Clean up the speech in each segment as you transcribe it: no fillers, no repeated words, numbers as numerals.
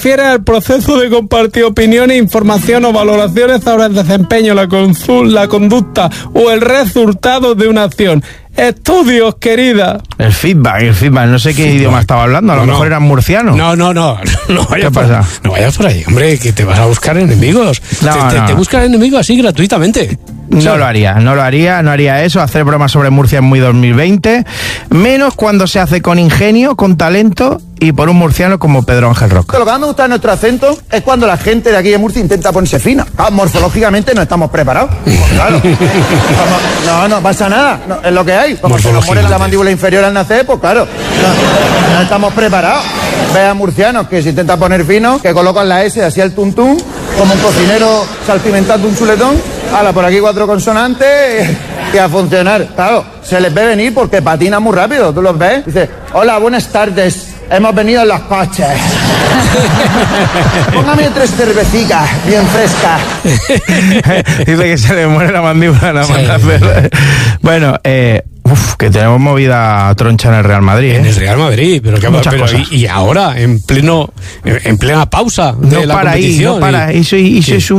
refiere al proceso de compartir opiniones, información o valoraciones sobre el desempeño, la conducta o el resultado de una acción. Estudios, querida. El feedback, no sé qué idioma estaba hablando, a lo mejor eran murcianos. No vayas por ahí, hombre, que te vas a buscar enemigos. Te buscan enemigos así gratuitamente. No lo haría eso. Hacer bromas sobre Murcia es muy 2020, menos cuando se hace con ingenio, con talento y por un murciano como Pedro Ángel Roca. Lo que más me gusta de nuestro acento es cuando la gente de aquí de Murcia intenta ponerse fina. Morfológicamente no estamos preparados. Claro. No pasa nada, es lo que hay. Como se nos muere la mandíbula inferior al nacer, pues claro, no estamos preparados. Ve a murcianos que se intenta poner fino, que colocan la S así al tuntún, como un cocinero salpimentando un chuletón. Hala, por aquí 4 consonantes y a funcionar. Claro, se les ve venir porque patinan muy rápido, ¿tú los ves? Dice, hola, buenas tardes, hemos venido en los coches. Póngame 3 cervecitas bien frescas. Dice que se le muere la mandíbula nada más hacer. Bueno, que tenemos movida troncha en el Real Madrid. En el Real Madrid, pero y ahora, en plena pausa de la competición. No para. Eso es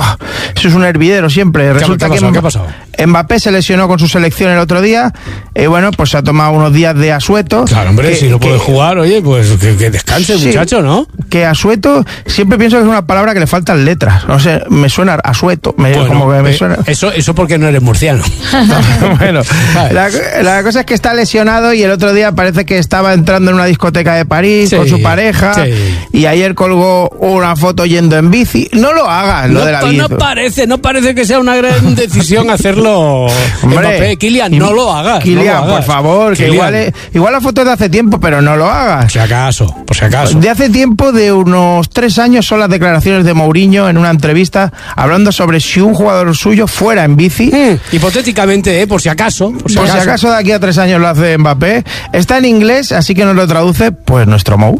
un hervidero siempre. Resulta que ¿qué ha pasado? Mbappé se lesionó con su selección el otro día. Bueno, pues se ha tomado unos días de asueto. Claro, hombre, si no puede jugar, oye, pues que descanse, muchacho, ¿no? Que asueto, siempre pienso que es una palabra que le faltan letras. No sé, me suena asueto. Como que me suena. Eso porque no eres murciano. Bueno, la cosa es que está lesionado y el otro día parece que estaba entrando en una discoteca de París con su pareja y ayer colgó una foto yendo en bici. No lo hagas, lo de la bici. No parece que sea una gran decisión hacerlo. Hombre, Mbappé, Kylian, no lo hagas. Kylian, por favor, que igual la foto es de hace tiempo, pero no lo hagas. Por si acaso. De hace tiempo, de unos 3 años, son las declaraciones de Mourinho en una entrevista hablando sobre si un jugador suyo fuera en bici. Hipotéticamente, por si acaso. Por si acaso de aquí a 3 años lo hace Mbappé. Está en inglés, así que nos lo traduce pues nuestro Mou.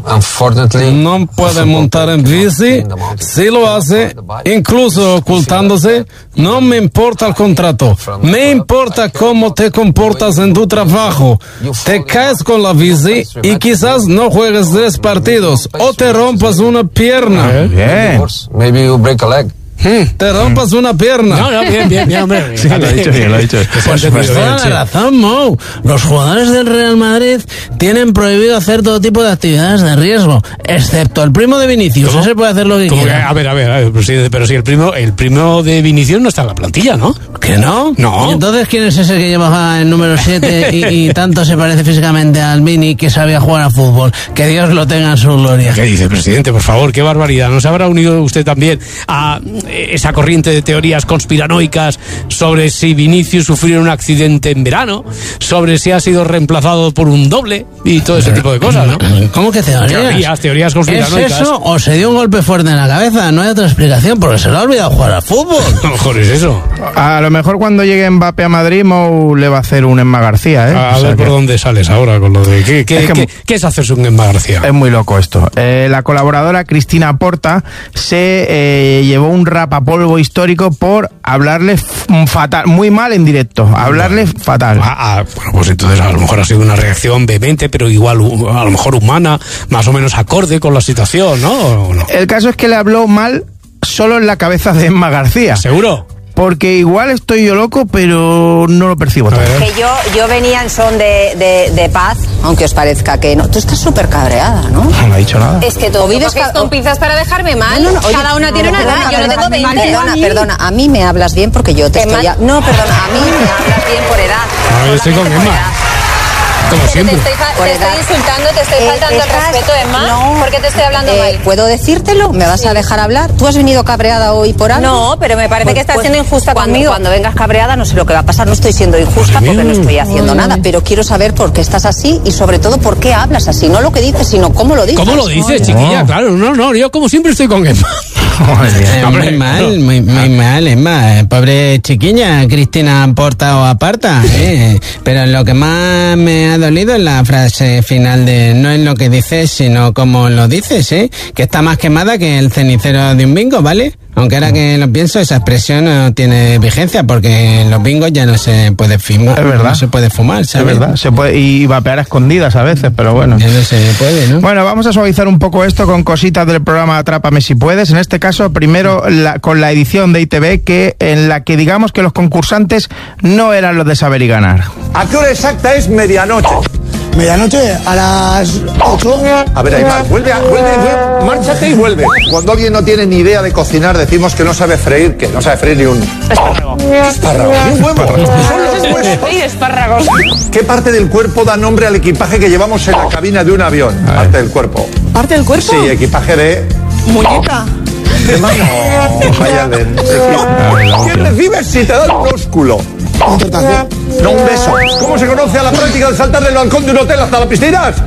No puede montar en bici, si lo hace, incluso ocultándose, no me importa el contrato. Me importa cómo te comportas en tu trabajo. Te caes con la bici y quizás no juegues 3 partidos o te rompas una pierna. Bien. Maybe you break a leg. Te rompas una pierna. No, bien, hombre. Sí, lo ha dicho. Pues toda la razón, Mou. Los jugadores del Real Madrid tienen prohibido hacer todo tipo de actividades de riesgo, excepto el primo de Vinicius. ¿Cómo? Ese puede hacer lo que quiera. A ver, pero si el primo de Vinicius no está en la plantilla, ¿no? ¿Que no? No. ¿Y entonces quién es ese que llevaba el número 7 y tanto se parece físicamente al Vini que sabía jugar a fútbol? Que Dios lo tenga en su gloria. ¿Qué dice, presidente? Por favor, qué barbaridad. ¿No se habrá unido usted también a esa corriente de teorías conspiranoicas sobre si Vinicius sufrió un accidente en verano, sobre si ha sido reemplazado por un doble y todo ese tipo de cosas, ¿no? ¿Cómo que teorías? Teorías conspiranoicas. ¿Es eso o se dio un golpe fuerte en la cabeza? No hay otra explicación, porque se le ha olvidado jugar al fútbol. A lo mejor es eso. A lo mejor cuando llegue Mbappé a Madrid, Mou le va a hacer un Emma García, ¿eh? A ver por dónde sales ahora con lo de... ¿Qué es hacerse un Emma García? Es muy loco esto. La colaboradora Cristina Porta se llevó un rapapolvo histórico por hablarle fatal, muy mal en directo, hablarle fatal. Bueno, pues entonces a lo mejor ha sido una reacción vehemente, pero igual a lo mejor humana, más o menos acorde con la situación, ¿no? El caso es que le habló mal solo en la cabeza de Emma García. ¿Seguro? Porque igual estoy yo loco, pero no lo percibo tanto. Que yo venía en son de paz, aunque os parezca que no. Tú estás súper cabreada, ¿no? No ha dicho nada. Es que tú vives con pinzas para dejarme mal. No, oye, cada una tiene una edad. Yo no tengo 20. Perdona, a mí me hablas bien porque yo te estoy... No, perdona, a mí me hablas bien por edad. No, yo estoy con Emma. Como siempre. Te estoy insultando, te estoy faltando el respeto, Emma. No, ¿por qué te estoy hablando mal? ¿Puedo decírtelo? ¿Me vas a dejar hablar? ¿Tú has venido cabreada hoy por algo? No, pero me parece que estás siendo injusta conmigo. Cuando vengas cabreada no sé lo que va a pasar. No estoy siendo injusta porque no estoy haciendo nada, pero quiero saber por qué estás así y sobre todo por qué hablas así. No lo que dices, sino cómo lo dices. ¿Cómo lo dices, chiquilla? Claro, no, yo como siempre estoy con Emma. Muy mal, Emma. Pobre chiquilla, Cristina Porta o aparta. Pero lo que más me ha dolido es la frase final de no es lo que dices, sino cómo lo dices, que está más quemada que el cenicero de un bingo, ¿vale? Aunque ahora que lo pienso, esa expresión no tiene vigencia porque en los bingos ya no se puede fumar. Es verdad. No se puede fumar, ¿sabes? Es verdad. Se puede, y vapear a escondidas a veces, pero bueno. Ya no se puede, ¿no? Bueno, vamos a suavizar un poco esto con cositas del programa Atrápame si puedes. En este caso, primero con la edición de ITV, en la que digamos que los concursantes no eran los de saber y ganar. ¿A qué hora exacta es medianoche? Medianoche a las 8. A ver, Aymar, vuelve, márchate y vuelve. Cuando alguien no tiene ni idea de cocinar, decimos que no sabe freír, que no sabe freír ni un espárrago. Espárrago, ni un huevo. Son los huesos. espárragos. ¿Qué parte del cuerpo da nombre al equipaje que llevamos en la cabina de un avión? Parte del cuerpo. ¿Parte del cuerpo? Sí, equipaje de... Muñeca. De mano. Vaya de... ¿Qué recibes si te da un ósculo? No, un beso. ¿Cómo se conoce a la práctica de saltar del balcón de un hotel hasta las piscinas?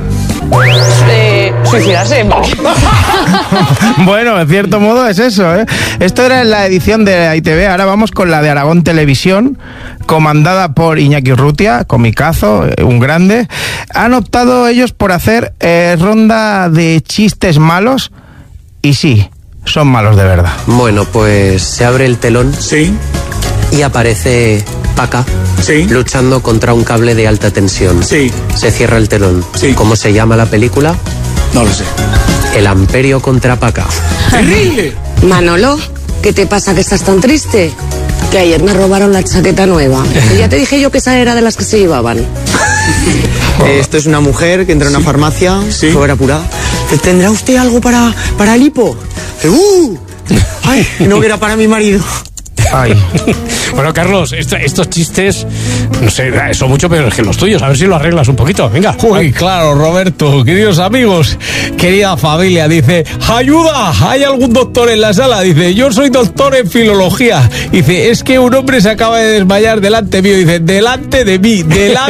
Suicidarse. Bueno, en cierto modo es eso, ¿eh? Esto era en la edición de ITV. Ahora vamos con la de Aragón Televisión, comandada por Iñaki Urrutia, comicazo, un grande. Han optado ellos por hacer ronda de chistes malos, y sí, son malos de verdad. Bueno, pues se abre el telón. Sí. Y aparece Paca, sí, luchando contra un cable de alta tensión. Sí. Se cierra el telón. Sí. ¿Cómo se llama la película? No lo sé. El Amperio contra Paca. ¡Terrible! Manolo, ¿qué te pasa que estás tan triste? Que ayer me robaron la chaqueta nueva. Y ya te dije yo que esa era de las que se llevaban. Esto es una mujer que entra en una farmacia, súper apurada. ¿Tendrá usted algo para el hipo? ¡Ay! No, que era para mi marido. Ay. Bueno, Carlos, estos chistes, no sé, son mucho peores que los tuyos. A ver si lo arreglas un poquito, venga. Uy, claro, Roberto, queridos amigos, querida familia, dice, ¡ayuda! ¿Hay algún doctor en la sala? Dice, yo soy doctor en filología. Dice, es que un hombre se acaba de desmayar delante mío. Dice, delante de mí.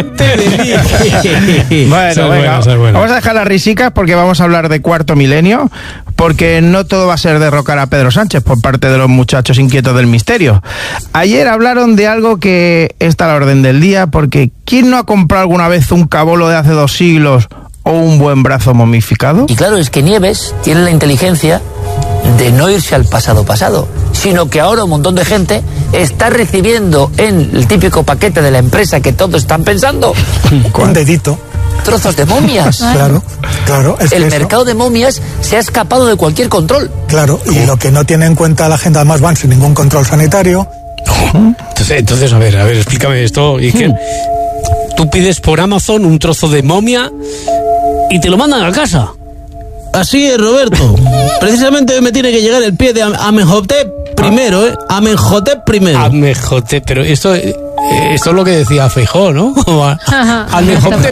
Bueno, venga, vamos a dejar las risicas porque vamos a hablar de Cuarto Milenio, porque no todo va a ser derrocar a Pedro Sánchez por parte de los muchachos inquietos del misterio. Ayer hablaron de algo que está a la orden del día, porque ¿quién no ha comprado alguna vez un cabolo de hace 2 siglos o un buen brazo momificado? Y claro, es que Nieves tiene la inteligencia de no irse al pasado, sino que ahora un montón de gente está recibiendo en el típico paquete de la empresa que todos están pensando. Un dedito. Trozos de momias. Claro. Es el que mercado de momias se ha escapado de cualquier control. Claro, y lo que no tiene en cuenta la gente, además van sin ningún control sanitario. Entonces, a ver, explícame esto. ¿Y qué? Tú pides por Amazon un trozo de momia y te lo mandan a casa. Así es, Roberto. Precisamente me tiene que llegar el pie de Amenhotep primero, ¿eh? Amenhotep primero. Amenhotep, pero esto es lo que decía Feijóo, ¿no? Amenhotep.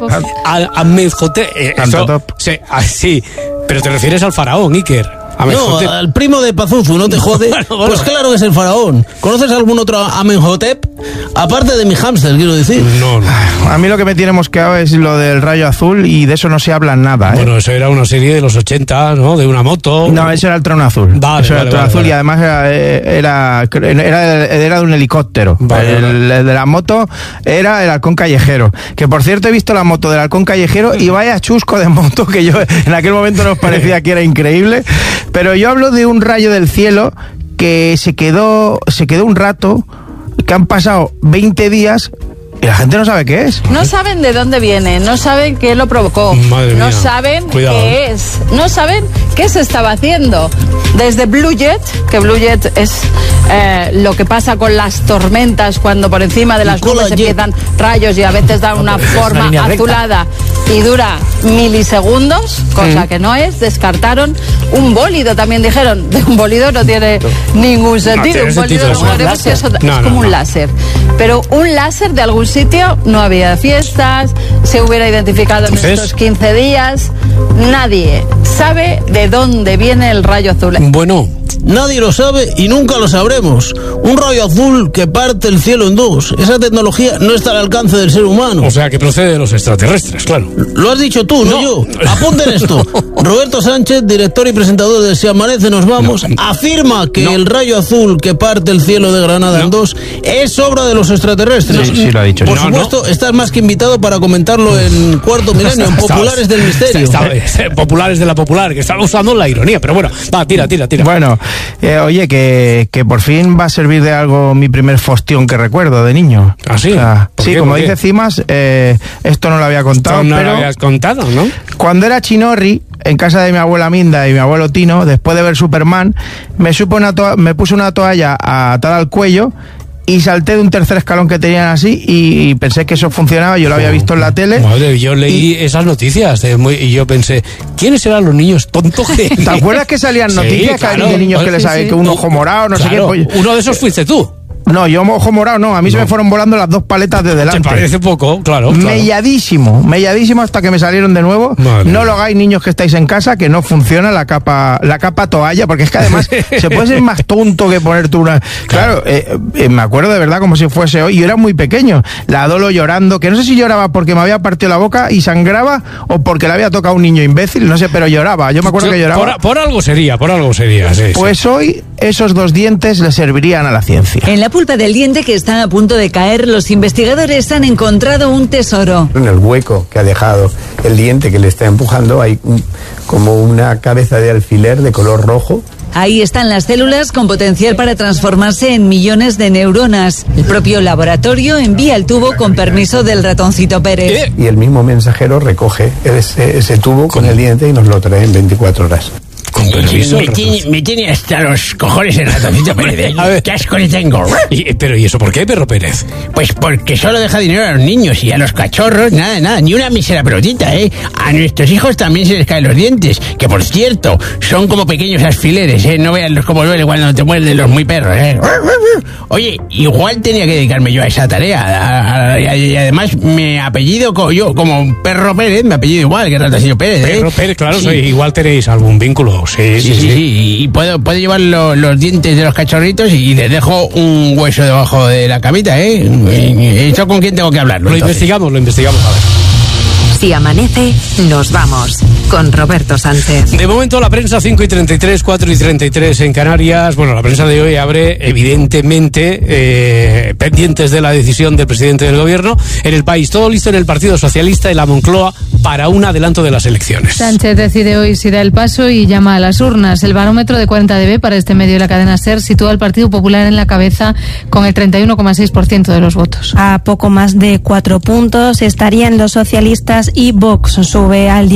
Sí, pero te refieres al faraón, Iker. No, al primo de Pazuzu, ¿no te jode? Bueno. Pues claro que es el faraón. ¿Conoces algún otro Amenhotep? Aparte de mi hámster, quiero decir. No. A mí lo que me tiene mosqueado es lo del rayo azul, y de eso no se habla nada, ¿eh? Bueno, eso era una serie de los 80, ¿no? De una moto. No, eso era el trono azul. Vale, el trono azul. Y además era de un helicóptero. El de la moto era el halcón callejero. Que por cierto he visto la moto del halcón callejero y vaya chusco de moto, que yo en aquel momento nos parecía que era increíble. Pero yo hablo de un rayo del cielo que se quedó un rato, que han pasado 20 días y la gente no sabe qué es. No saben de dónde viene, no saben qué lo provocó, no saben qué es, no saben qué se estaba haciendo. Desde Blue Jet, que Blue Jet es lo que pasa con las tormentas cuando por encima de las nubes empiezan rayos y a veces dan una forma azulada y dura milisegundos, cosa que no es. Descartaron un bólido, también dijeron, de un bólido no tiene ningún sentido. Un bólido no sabemos si eso es como un láser. Pero un láser de algún sitio, no había fiestas, se hubiera identificado en estos 15 días. Nadie sabe de dónde viene el rayo azul. Bueno, nadie lo sabe y nunca lo sabremos. Un rayo azul que parte el cielo en dos. Esa tecnología no está al alcance del ser humano. O sea, que procede de los extraterrestres, claro. Lo has dicho tú, no yo. Apunten esto. Roberto Sánchez, director y presentador de Si Amanece Nos Vamos, afirma que el rayo azul que parte el cielo de Granada en dos es obra de los extraterrestres. Sí, lo ha dicho. Por supuesto, estás más que invitado para comentarlo en Cuarto Milenio, en Populares del Misterio. Populares de la Popular, que están usando la ironía, pero bueno, va, tira. Bueno, oye, que por fin va a servir de algo mi primer fostión que recuerdo de niño. ¿Ah, sí? Sí, como dice Cimas, esto no lo había contado. No pero lo habías contado, ¿no? Cuando era chinorri, en casa de mi abuela Minda y mi abuelo Tino, después de ver Superman, me puse una toalla atada al cuello y salté de un tercer escalón que tenían así y pensé que eso funcionaba. Yo lo había visto en la tele. Madre, yo leí esas noticias y yo pensé, ¿quiénes eran los niños tontos? ¿Te acuerdas que salían noticias de niños que les sabe que un ojo morado, no sé qué? Pues, uno de esos fuiste tú. No, yo ojo morado no, a mí se me fueron volando las dos paletas de delante. Te parece poco, claro. Melladísimo hasta que me salieron de nuevo. Madre. No lo hagáis, niños que estáis en casa, que no funciona la capa toalla, porque es que además se puede ser más tonto que ponerte una... Claro, me acuerdo de verdad como si fuese hoy, yo era muy pequeño, la Dolo llorando, que no sé si lloraba porque me había partido la boca y sangraba o porque le había tocado a un niño imbécil, no sé, pero lloraba, yo me acuerdo que lloraba. Por algo sería, sí. Pues hoy esos dos dientes le servirían a la ciencia. En la pulpa del diente que está a punto de caer, los investigadores han encontrado un tesoro. En el hueco que ha dejado el diente que le está empujando hay como una cabeza de alfiler de color rojo. Ahí están las células con potencial para transformarse en millones de neuronas. El propio laboratorio envía el tubo con permiso del ratoncito Pérez. Y el mismo mensajero recoge ese tubo con el diente y nos lo trae en 24 horas. Con permiso. Me tiene hasta los cojones el ratoncito Pérez. A ver. ¿Qué asco le tengo? Pero ¿y eso por qué, Perro Pérez? Pues porque solo deja dinero a los niños y a los cachorros, nada, ni una mísera pelotita, ¿eh? A nuestros hijos también se les caen los dientes, que por cierto, son como pequeños alfileres, ¿eh? No vean cómo duele cuando te muerden los muy perros, ¿eh? Oye, igual tenía que dedicarme yo a esa tarea. Y además, mi apellido, yo como Perro Pérez, mi apellido igual que Ratoncito Pérez, ¿eh? Perro Pérez, claro, sí. Igual tenéis algún vínculo. Sí. Y puedo llevar los dientes de los cachorritos y les dejo un hueso debajo de la camita, ¿eh? ¿Eso con quién tengo que hablarlo? Lo investigamos, a ver. Si amanece, nos vamos. Con Roberto Sánchez. De momento la prensa 5:33, 4:33 en Canarias. Bueno, la prensa de hoy abre evidentemente pendientes de la decisión del presidente del gobierno. En El País, todo listo en el Partido Socialista y la Moncloa para un adelanto de las elecciones. Sánchez decide hoy si da el paso y llama a las urnas. El barómetro de 40dB para este medio de la cadena SER sitúa al Partido Popular en la cabeza con el 31,6% de los votos. A poco más de 4 puntos estarían los socialistas y Vox sube al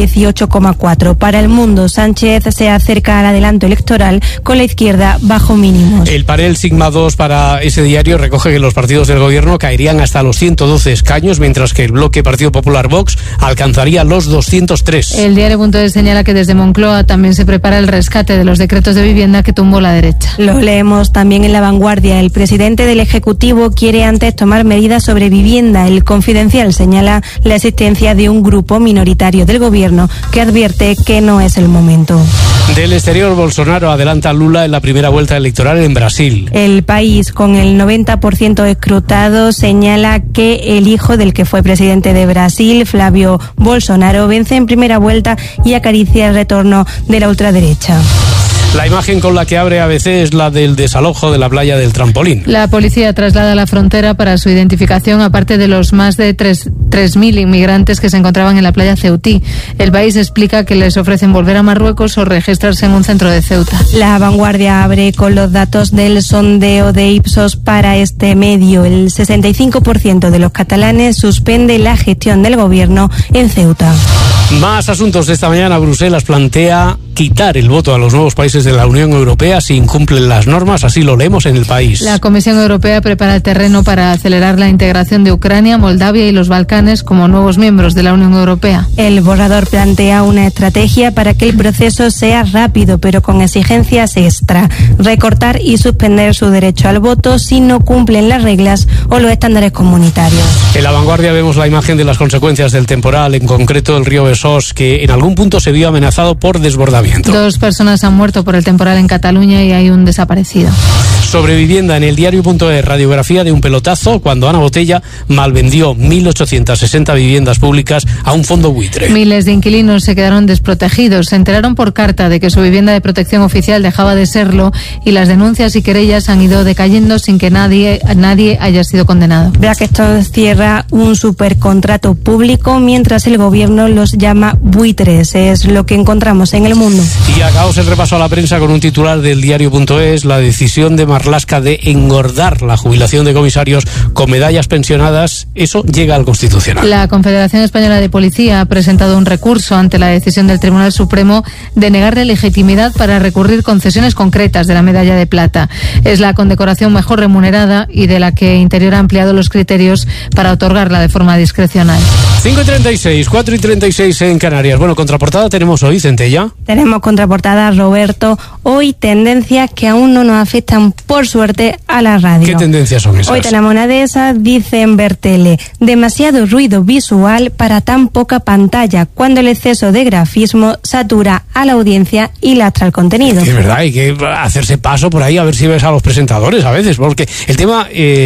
18,4. Para El Mundo, Sánchez se acerca al adelanto electoral con la izquierda bajo mínimos. El panel Sigma 2 para ese diario recoge que los partidos del gobierno caerían hasta los 112 escaños, mientras que el bloque Partido Popular Vox alcanzaría los 203. El diario.es señala que desde Moncloa también se prepara el rescate de los decretos de vivienda que tumbó la derecha. Lo leemos también en La Vanguardia. El presidente del Ejecutivo quiere antes tomar medidas sobre vivienda. El Confidencial señala la existencia de un grupo minoritario del gobierno que advierte que no es el momento. Del exterior, Bolsonaro adelanta a Lula en la primera vuelta electoral en Brasil. El País, con el 90% escrutado, señala que el hijo del que fue presidente de Brasil, Flávio Bolsonaro, vence en primera vuelta y acaricia el retorno de la ultraderecha. La imagen con la que abre ABC es la del desalojo de la playa del Trampolín. La policía traslada a la frontera para su identificación a parte de los más de 3.000 inmigrantes que se encontraban en la playa Ceutí. El País explica que les ofrecen volver a Marruecos o registrarse en un centro de Ceuta. La Vanguardia abre con los datos del sondeo de Ipsos para este medio. El 65% de los catalanes suspende la gestión del gobierno en Ceuta. Más asuntos de esta mañana. Bruselas plantea quitar el voto a los nuevos países de la Unión Europea si incumplen las normas, así lo leemos en El País. La Comisión Europea prepara el terreno para acelerar la integración de Ucrania, Moldavia y los Balcanes como nuevos miembros de la Unión Europea. El borrador plantea una estrategia para que el proceso sea rápido, pero con exigencias extra. Recortar y suspender su derecho al voto si no cumplen las reglas o los estándares comunitarios. En La Vanguardia vemos la imagen de las consecuencias del temporal, en concreto el río Besós, que en algún punto se vio amenazado por desbordamiento confinamiento. 2 personas han muerto por el temporal en Cataluña y hay un desaparecido. Sobre vivienda, en el diario.es, radiografía de un pelotazo cuando Ana Botella malvendió 1.860 viviendas públicas a un fondo buitre. Miles de inquilinos se quedaron desprotegidos. Se enteraron por carta de que su vivienda de protección oficial dejaba de serlo y las denuncias y querellas han ido decayendo sin que nadie haya sido condenado. Vea que esto cierra un supercontrato público mientras el gobierno los llama buitres. Es lo que encontramos en El Mundo. Y acabaos el repaso a la prensa con un titular del diario.es, la decisión de Marlaska de engordar la jubilación de comisarios con medallas pensionadas, eso llega al Constitucional. La Confederación Española de Policía ha presentado un recurso ante la decisión del Tribunal Supremo de negarle legitimidad para recurrir concesiones concretas de la medalla de plata. Es la condecoración mejor remunerada y de la que Interior ha ampliado los criterios para otorgarla de forma discrecional. 5:36, 4:36 en Canarias. Bueno, contraportada tenemos hoy, Centella. Tenemos contraportada, Roberto. Hoy tendencias que aún no nos afectan, por suerte, a la radio. ¿Qué tendencias son esas? Hoy tenemos una de esas, dice en Bertele, demasiado ruido visual para tan poca pantalla, cuando el exceso de grafismo satura a la audiencia y lastra el contenido. Es verdad, hay que hacerse paso por ahí a ver si ves a los presentadores a veces, porque el tema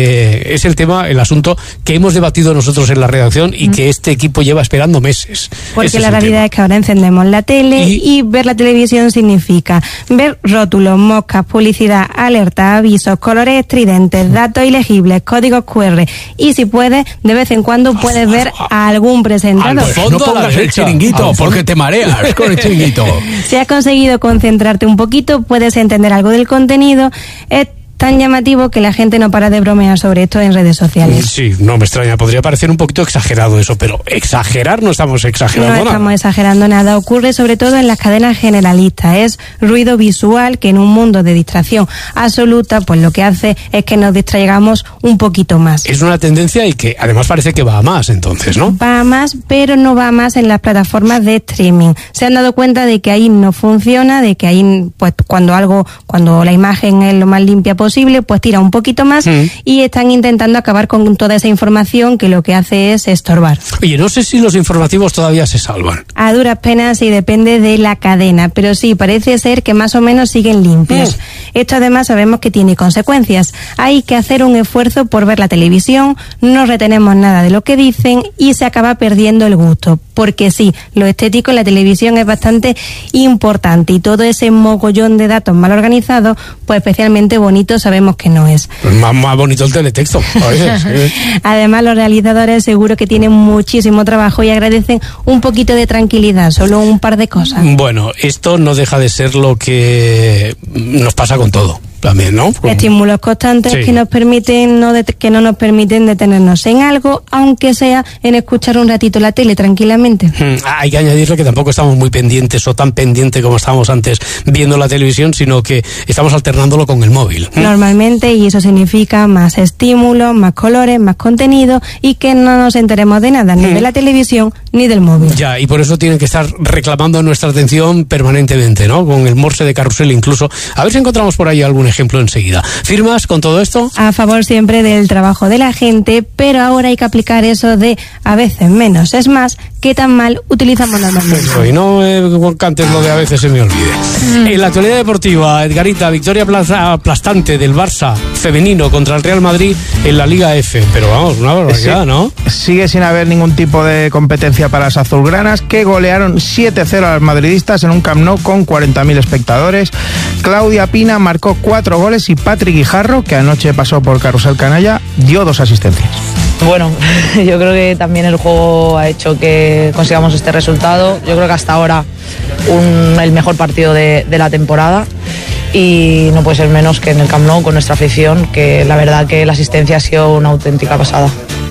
es el asunto que hemos debatido nosotros en la redacción y que este equipo lleva esperando meses. Porque la realidad es que ahora encendemos la tele y ver la televisión significa ver rótulos, moscas, publicidad, alerta, avisos, colores estridentes, datos ilegibles, códigos QR y si puedes, de vez en cuando puedes ver a algún presentador. No pongas el chiringuito porque te mareas con el chiringuito. Si has conseguido concentrarte un poquito, puedes entender algo del contenido. Es tan llamativo que la gente no para de bromear sobre esto en redes sociales. Sí, no me extraña, podría parecer un poquito exagerado eso, pero exagerar no estamos exagerando nada. No estamos exagerando nada, ocurre sobre todo en las cadenas generalistas, es ruido visual que en un mundo de distracción absoluta, pues lo que hace es que nos distraigamos un poquito más. Es una tendencia y que además parece que va a más entonces, ¿no? Va a más, pero no va a más en las plataformas de streaming. Se han dado cuenta de que ahí no funciona, de que ahí, pues cuando la imagen es lo más limpia posible, pues tira un poquito más y están intentando acabar con toda esa información que lo que hace es estorbar. Oye, no sé si los informativos todavía se salvan. A duras penas y depende de la cadena, pero sí, parece ser que más o menos siguen limpios. Esto además sabemos que tiene consecuencias. Hay que hacer un esfuerzo por ver la televisión, no retenemos nada de lo que dicen y se acaba perdiendo el gusto. Porque sí, lo estético en la televisión es bastante importante y todo ese mogollón de datos mal organizados, pues especialmente bonito sabemos que no es. Pues más bonito el teletexto a veces. Además, los realizadores seguro que tienen muchísimo trabajo y agradecen un poquito de tranquilidad, solo un par de cosas. Bueno, esto no deja de ser lo que nos pasa con todo. También, ¿no? Estímulos constantes que nos permiten que no nos permiten detenernos en algo, aunque sea en escuchar un ratito la tele tranquilamente. Hay que añadirle que tampoco estamos muy pendientes o tan pendientes como estábamos antes viendo la televisión, sino que estamos alternándolo con el móvil. Normalmente, y eso significa más estímulos, más colores, más contenido y que no nos enteremos de nada, ni de la televisión ni del móvil. Ya, y por eso tienen que estar reclamando nuestra atención permanentemente, ¿no? Con el morse de carrusel incluso. A ver si encontramos por ahí algún ejemplo enseguida. ¿Firmas con todo esto? A favor siempre del trabajo de la gente, pero ahora hay que aplicar eso de a veces menos es más, que tan mal utilizamos normalmente. Y no cantes lo de a veces se me olvide. En la actualidad deportiva, Edgarita, victoria aplastante del Barça femenino contra el Real Madrid en la Liga F, pero vamos, una barbaridad, ¿no? Sigue sin haber ningún tipo de competencia para las azulgranas, que golearon 7-0 a los madridistas en un Camp Nou con 40.000 espectadores. Claudia Pina marcó 4 goles y Patrick Guijarro, que anoche pasó por Carrusel Canalla, dio 2 asistencias. Bueno, yo creo que también el juego ha hecho que consigamos este resultado. Yo creo que hasta ahora el mejor partido de la temporada y no puede ser menos que en el Camp Nou con nuestra afición, que la verdad que la asistencia ha sido una auténtica pasada.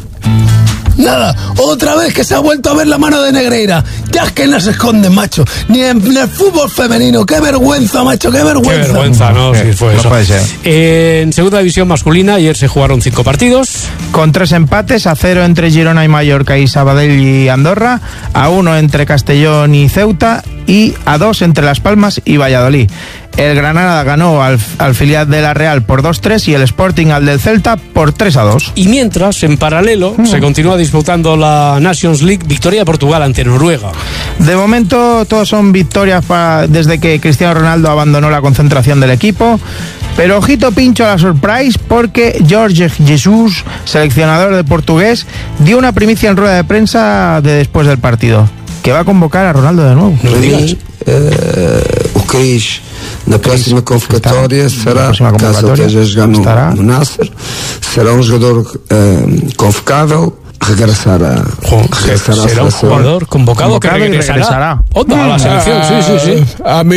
Nada, otra vez que se ha vuelto a ver la mano de Negreira. Ya es que no se esconde, macho. Ni en el fútbol femenino. Qué vergüenza, macho, qué vergüenza. Qué vergüenza, ¿no? Sí, fue eso. No puede ser. En segunda división masculina, ayer se jugaron 5 partidos. Con 3 empates, a 0 entre Girona y Mallorca y Sabadell y Andorra, a 1 entre Castellón y Ceuta y a 2 entre Las Palmas y Valladolid. El Granada ganó al filial de la Real por 2-3 y el Sporting al del Celta por 3-2. Y mientras, en paralelo, se continúa disputando la Nations League, victoria de Portugal ante Noruega. De momento todos son victorias desde que Cristiano Ronaldo abandonó la concentración del equipo. Pero ojito pincho a la surprise, porque Jorge Jesus, seleccionador de portugués, dio una primicia en rueda de prensa después del partido, que va a convocar a Ronaldo de nuevo. No digas. O Cris na próxima convocatória será, caso esteja jogando no Nasser, será un jugador convocável. Regresará. Será un jugador convocado que regresará. A la selección, sí. A mí